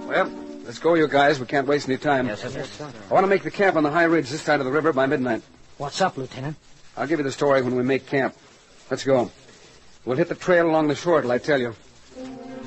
Well, let's go, you guys. We can't waste any time. Yes, sir. I want to make the camp on the high ridge this side of the river by midnight. What's up, Lieutenant? I'll give you the story when we make camp. Let's go. We'll hit the trail along the shore till I tell you.